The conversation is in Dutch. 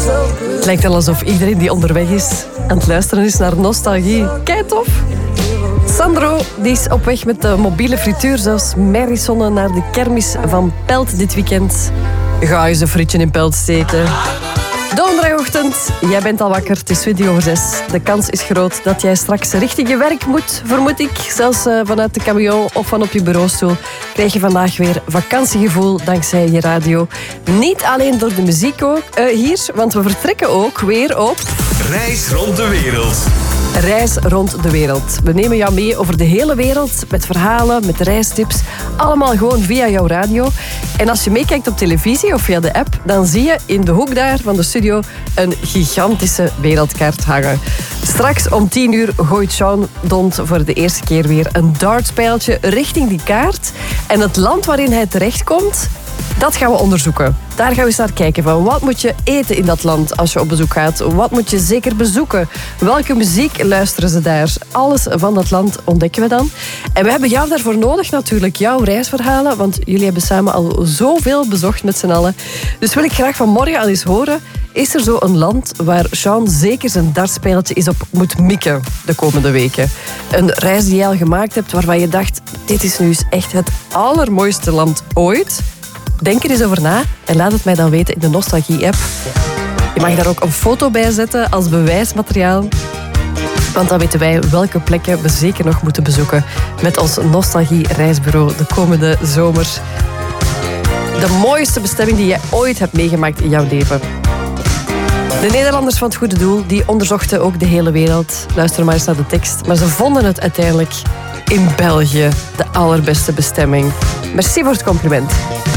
Het lijkt wel alsof iedereen die onderweg is aan het luisteren is naar nostalgie. Kei tof. Sandro die is op weg met de mobiele frituur, zelfs Marisonne, naar de kermis van Pelt dit weekend. Ga eens een frietje in Pelt steken. Donderdagochtend, jij bent al wakker, het is 6:20. De kans is groot dat jij straks richting je werk moet, vermoed ik. Zelfs vanuit de camion of van op je bureaustoel krijg je vandaag weer vakantiegevoel dankzij je radio. Niet alleen door de muziek ook, hier, want we vertrekken ook weer op... Reis rond de wereld. Reis rond de wereld. We nemen jou mee over de hele wereld met verhalen, met reistips. Allemaal gewoon via jouw radio. En als je meekijkt op televisie of via de app, dan zie je in de hoek daar van de studio een gigantische wereldkaart hangen. Straks om 10:00 gooit Sean Dont voor de eerste keer weer een dartspijltje richting die kaart. En het land waarin hij terechtkomt, dat gaan we onderzoeken. Daar gaan we eens naar kijken. Van wat moet je eten in dat land als je op bezoek gaat? Wat moet je zeker bezoeken? Welke muziek luisteren ze daar? Alles van dat land ontdekken we dan. En we hebben jou daarvoor nodig natuurlijk. Jouw reisverhalen. Want jullie hebben samen al zoveel bezocht met z'n allen. Dus wil ik graag vanmorgen al eens horen. Is er zo een land waar Sean zeker zijn dartspijltje eens op moet mikken de komende weken? Een reis die je al gemaakt hebt waarvan je dacht... dit is nu eens echt het allermooiste land ooit... Denk er eens over na en laat het mij dan weten in de Nostalgie-app. Je mag daar ook een foto bij zetten als bewijsmateriaal. Want dan weten wij welke plekken we zeker nog moeten bezoeken met ons Nostalgie-reisbureau de komende zomer. De mooiste bestemming die jij ooit hebt meegemaakt in jouw leven. De Nederlanders van het Goede Doel die onderzochten ook de hele wereld. Luister maar eens naar de tekst. Maar ze vonden het uiteindelijk in België de allerbeste bestemming. Merci voor het compliment.